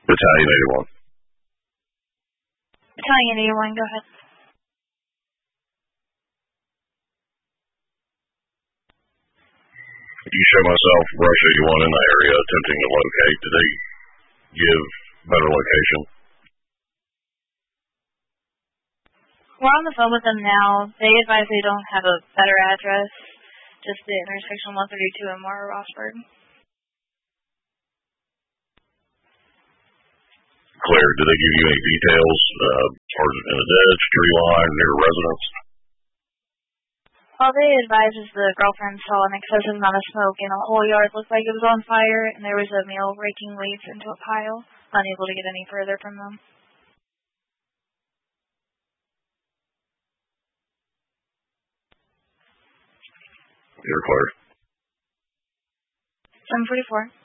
Battalion 81. Battalion 81, go ahead. You show myself Russia 81 in the area attempting to locate. Did they give better location? We're on the phone with them now. They advise they don't have a better address, just the intersection 132 and more Rossburg. Claire, did they give you any details as far as in a ditch, tree line, near a residence? All they advise is the girlfriend saw an excessive amount of smoke and a whole yard looked like it was on fire, and there was a male raking leaves into a pile, unable to get any further from them. You're Claire. 744.